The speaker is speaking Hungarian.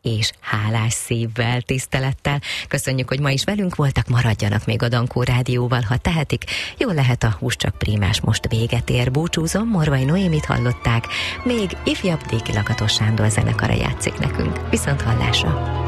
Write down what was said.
és hálás szívvel, tisztelettel. Köszönjük, hogy ma is velünk voltak, maradjanak még a Dankó Rádióval, ha tehetik. Jól lehet, a Hús csak prímás most véget ér. Búcsúzom, Morvai Noémit hallották, még ifjabb Déki Lakatos Sándor zenekara játszik nekünk. Viszont hallásra!